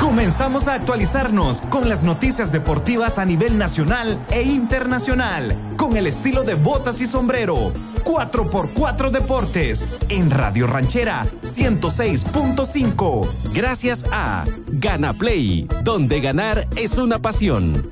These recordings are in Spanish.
Comenzamos a actualizarnos con las noticias deportivas a nivel nacional e internacional, con el estilo de botas y sombrero. 4x4 Deportes, en Radio Ranchera 106.5. Gracias a Gana Play, donde ganar es una pasión.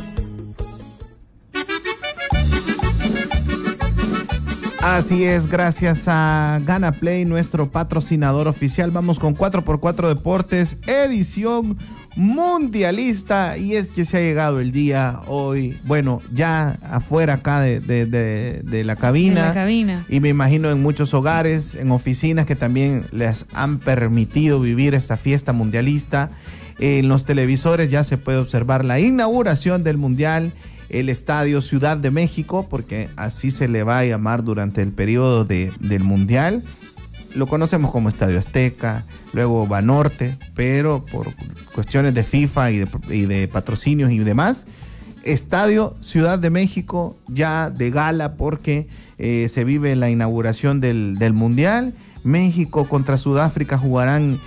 Así es, gracias a Gana Play, nuestro patrocinador oficial. Vamos con 4x4 Deportes, edición mundialista. Y es que se ha llegado el día hoy, bueno, ya afuera acá de la cabina. Y me imagino en muchos hogares, en oficinas que también les han permitido vivir esta fiesta mundialista. En los televisores ya se puede observar la inauguración del Mundial. El Estadio Ciudad de México, porque así se le va a llamar durante el periodo del Mundial. Lo conocemos como Estadio Azteca, luego Banorte, pero por cuestiones de FIFA y de patrocinios y demás, Estadio Ciudad de México ya de gala, porque se vive la inauguración del Mundial. México contra Sudáfrica jugarán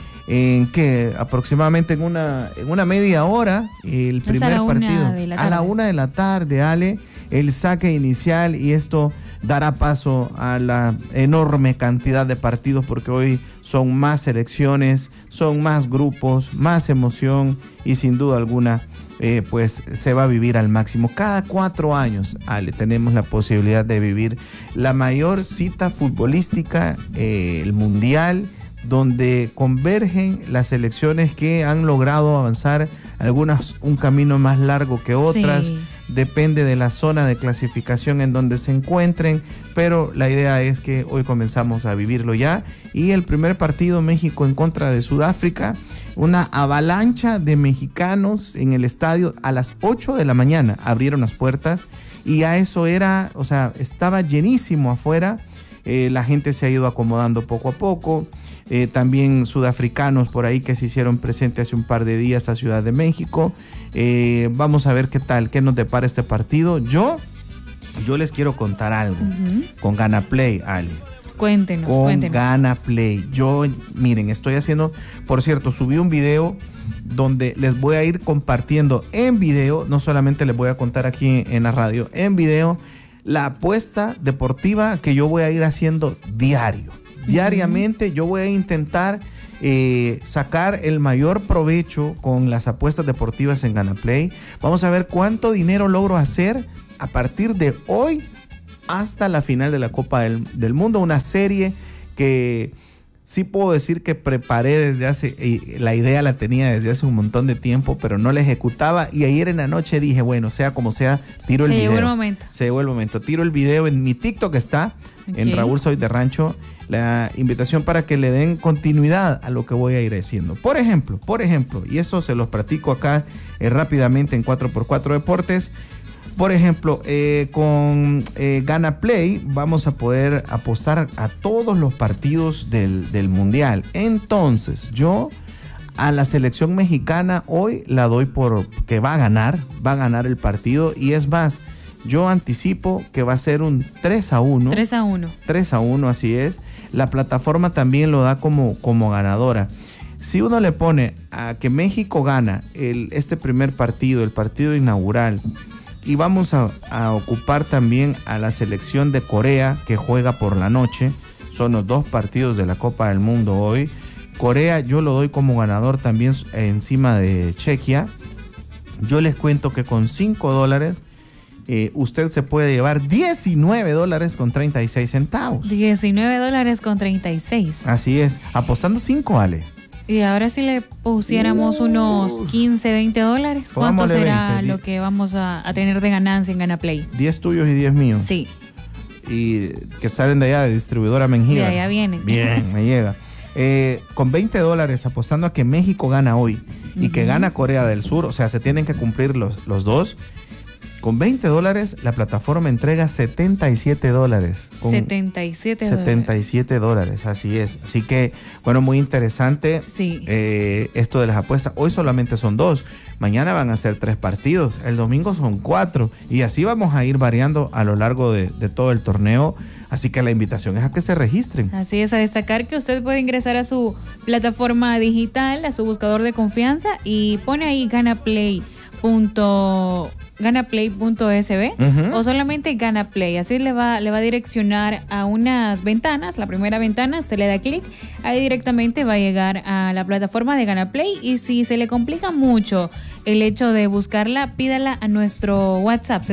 aproximadamente en una media hora el primer partido. A la 1 de la tarde, Ale, el saque inicial, y esto dará paso a la enorme cantidad de partidos, porque hoy son más selecciones, son más grupos, más emoción, y sin duda alguna pues se va a vivir al máximo. Cada 4 años, Ale, tenemos la posibilidad de vivir la mayor cita futbolística, el Mundial, donde convergen las selecciones que han logrado avanzar, algunas un camino más largo que otras, sí. Depende de la zona de clasificación en donde se encuentren, pero la idea es que hoy comenzamos a vivirlo ya. Y el primer partido, México en contra de Sudáfrica, una avalancha de mexicanos en el estadio. A las 8 de la mañana abrieron las puertas y a eso estaba llenísimo afuera. La gente se ha ido acomodando poco a poco. También sudafricanos por ahí que se hicieron presentes hace un par de días a Ciudad de México. Vamos a ver qué nos depara este partido. Yo les quiero contar algo con Gana Play, Ale. Cuéntenos. Gana Play. Miren, estoy haciendo, por cierto, subí un video donde les voy a ir compartiendo en video, no solamente les voy a contar aquí en la radio, en video, la apuesta deportiva que yo voy a ir haciendo diariamente. Yo voy a intentar sacar el mayor provecho con las apuestas deportivas en Gana Play. Vamos a ver cuánto dinero logro hacer a partir de hoy hasta la final de la Copa del Mundo. Una serie que sí puedo decir que preparé desde la idea la tenía desde hace un montón de tiempo, pero no la ejecutaba. Y ayer en la noche dije, bueno, sea como sea, tiro el video. Se llegó el momento. Tiro el video en mi TikTok, está en Raúl Soy de Rancho. La invitación para que le den continuidad a lo que voy a ir haciendo. Por ejemplo, y eso se los practico acá rápidamente en 4x4 Deportes. Por ejemplo, con Gana Play vamos a poder apostar a todos los partidos del Mundial. Entonces, yo a la selección mexicana hoy la doy por que va a ganar el partido, y es más, yo anticipo que va a ser un 3-1. 3-1, así es. La plataforma también lo da como ganadora. Si uno le pone a que México gana este primer partido, el partido inaugural, y vamos a ocupar también a la selección de Corea, que juega por la noche, son los 2 partidos de la Copa del Mundo hoy. Corea yo lo doy como ganador también encima de Chequia. Yo les cuento que con $5 usted se puede llevar $19.36. $19.36. Así es, apostando 5, Ale. Y ahora si le pusiéramos unos 15, $20, ¿cuánto será 20, lo que vamos a tener de ganancia en Gana Play? 10 tuyos y 10 míos. Sí. Y que salen de allá, de distribuidora Mengíbar. De allá vienen. Bien, me llega. Con $20 apostando a que México gana hoy y que gana Corea del Sur, o sea, se tienen que cumplir los dos. Con $20, la plataforma entrega $77. Con $77, así es. Así que, bueno, muy interesante esto de las apuestas. Hoy solamente son 2, mañana van a ser 3 partidos, el domingo son 4, y así vamos a ir variando a lo largo de todo el torneo. Así que la invitación es a que se registren. Así es, a destacar que usted puede ingresar a su plataforma digital, a su buscador de confianza, y pone ahí ganaplay.sb o solamente Ganaplay. Así le va a direccionar a unas ventanas. La primera ventana, usted le da clic, ahí directamente va a llegar a la plataforma de Ganaplay, y si se le complica mucho el hecho de buscarla, pídala a nuestro WhatsApp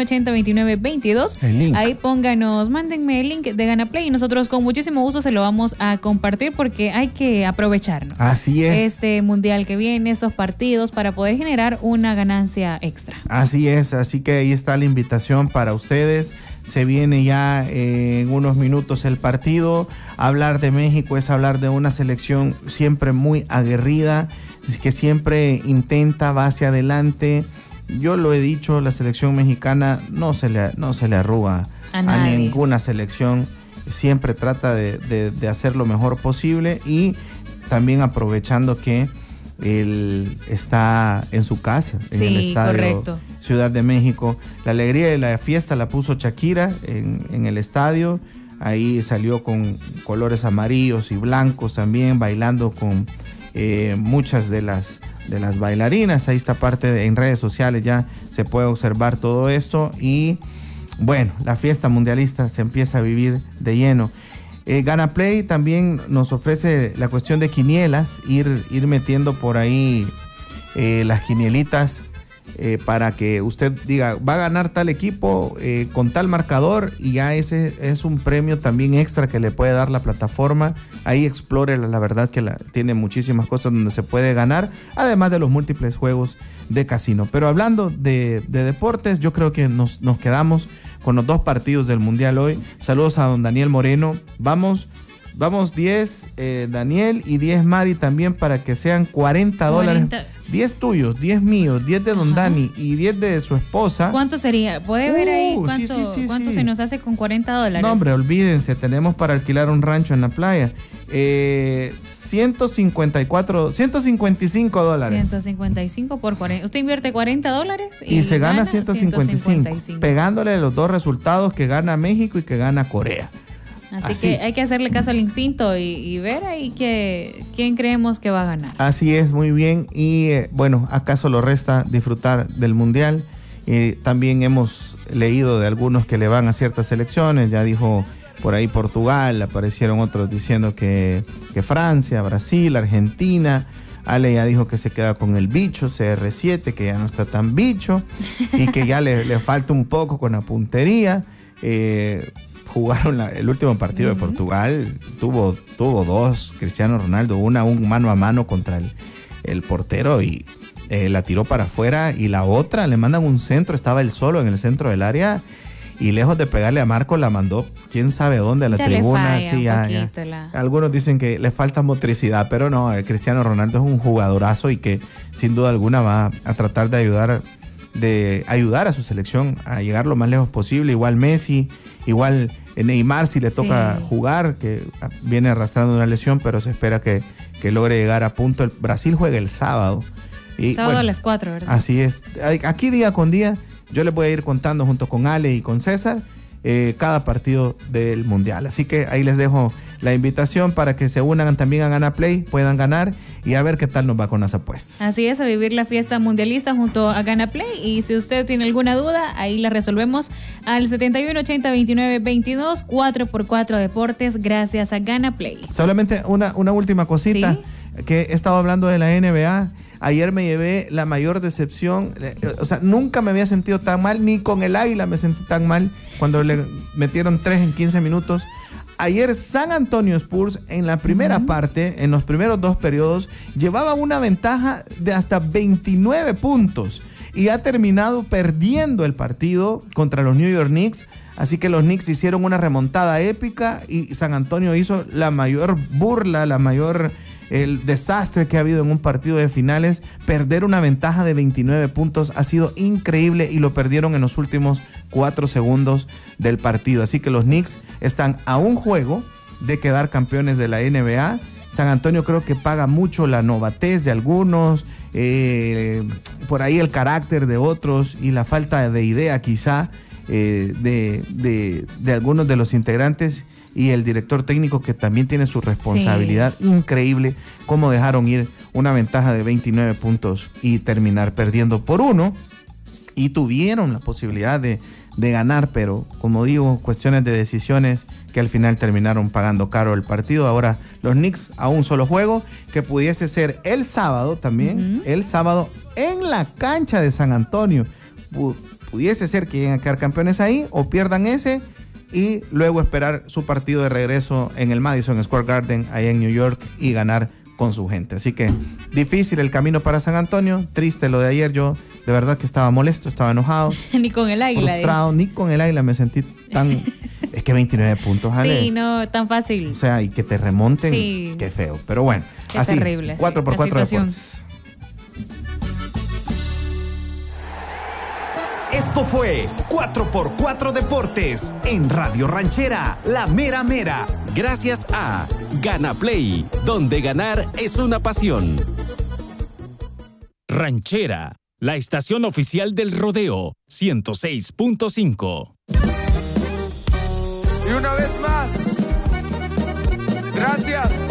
71802922. Ahí mándenme el link de Ganaplay y nosotros con muchísimo gusto se lo vamos a compartir, porque hay que aprovecharnos. Así es. Este mundial que viene, estos partidos, para poder generar una ganancia extra. Así es, así que ahí está la invitación para ustedes. Se viene ya en unos minutos el partido. Hablar de México es hablar de una selección siempre muy aguerrida, que siempre intenta, va hacia adelante. Yo lo he dicho, la selección mexicana no se le arruga a ninguna selección. Siempre trata de hacer lo mejor posible, y también aprovechando que él está en su casa, en el estadio Ciudad de México. La alegría y la fiesta la puso Shakira en el estadio. Ahí salió con colores amarillos y blancos también, bailando con muchas de las bailarinas. Ahí está en redes sociales, ya se puede observar todo esto. Y bueno, la fiesta mundialista se empieza a vivir de lleno. Ganaplay también nos ofrece la cuestión de quinielas, ir metiendo por ahí las quinielitas para que usted diga, va a ganar tal equipo con tal marcador, y ya ese es un premio también extra que le puede dar la plataforma. Ahí explore, la verdad que tiene muchísimas cosas donde se puede ganar, además de los múltiples juegos de casino. Pero hablando de deportes, yo creo que nos quedamos con los 2 partidos del Mundial hoy. Saludos a don Daniel Moreno. Vamos 10 Daniel y 10 Mari también, para que sean $40. 10 tuyos, 10 míos, 10 de don Dani y 10 de su esposa. ¿Cuánto sería? ¿Puede ver ahí cuánto se nos hace con $40? No, hombre, olvídense, tenemos para alquilar un rancho en la playa. $155. 155 por 40. Usted invierte $40 y se gana 155, pegándole los 2 resultados que gana México y que gana Corea. Así que hay que hacerle caso al instinto y ver ahí quién creemos que va a ganar. Así es, muy bien. Y bueno, acaso lo resta disfrutar del Mundial. También hemos leído de algunos que le van a ciertas selecciones. Ya dijo por ahí Portugal, aparecieron otros diciendo que Francia, Brasil, Argentina. Ale ya dijo que se queda con el bicho, CR7, que ya no está tan bicho y que ya le falta un poco con la puntería. Jugaron el último partido de Portugal, tuvo 2, Cristiano Ronaldo, un mano a mano contra el portero, y la tiró para afuera, y la otra le mandan un centro, estaba él solo en el centro del área, y lejos de pegarle a Marco, la mandó quién sabe dónde a la tribuna. Sí, ya. Algunos dicen que le falta motricidad, pero no, Cristiano Ronaldo es un jugadorazo, y que sin duda alguna va a tratar de ayudar a su selección a llegar lo más lejos posible. Igual Messi, igual Neymar, si le toca jugar, que viene arrastrando una lesión, pero se espera que logre llegar a punto. El Brasil juega el sábado. Sábado a las 4, ¿verdad? Así es. Aquí día con día yo les voy a ir contando junto con Ale y con César cada partido del Mundial. Así que ahí les dejo la invitación para que se unan también a Ganaplay, puedan ganar y a ver qué tal nos va con las apuestas. Así es, a vivir la fiesta mundialista junto a Ganaplay, y si usted tiene alguna duda, ahí la resolvemos al 71802922, 4x4 Deportes, gracias a Ganaplay. Solamente una última cosita, que he estado hablando de la NBA. Ayer me llevé la mayor decepción, o sea, nunca me había sentido tan mal, ni con el Águila me sentí tan mal cuando le metieron 3 en 15 minutos. Ayer San Antonio Spurs en la primera parte, en los primeros 2 periodos, llevaba una ventaja de hasta 29 puntos y ha terminado perdiendo el partido contra los New York Knicks. Así que los Knicks hicieron una remontada épica y San Antonio hizo la mayor burla, la mayor el desastre que ha habido en un partido de finales, perder una ventaja de 29 puntos ha sido increíble y lo perdieron en los últimos 4 segundos del partido. Así que los Knicks están a un juego de quedar campeones de la NBA. San Antonio creo que paga mucho la novatez de algunos, por ahí el carácter de otros y la falta de idea quizá de algunos de los integrantes y el director técnico, que también tiene su responsabilidad. Sí. Increíble cómo dejaron ir una ventaja de 29 puntos y terminar perdiendo por 1, y tuvieron la posibilidad de ganar, pero como digo, cuestiones de decisiones que al final terminaron pagando caro el partido. Ahora los Knicks a un solo juego, que pudiese ser el sábado también, el sábado en la cancha de San Antonio. Pudiese ser que lleguen a quedar campeones ahí o pierdan ese y luego esperar su partido de regreso en el Madison Square Garden allá en New York y ganar con su gente. Así que difícil el camino para San Antonio, triste lo de ayer. Yo de verdad que estaba molesto, estaba enojado. Ni con el Águila. Frustrado, ni con el Águila me sentí tan... Es que 29 puntos, Ale. Sí, no, tan fácil. O sea, y que te remonten, sí. Qué feo. Pero bueno, qué así, terrible, 4x4 deportes. Esto fue 4x4 Deportes en Radio Ranchera, La Mera Mera. Gracias a Gana Play, donde ganar es una pasión. Ranchera, la estación oficial del rodeo, 106.5. Y una vez más, gracias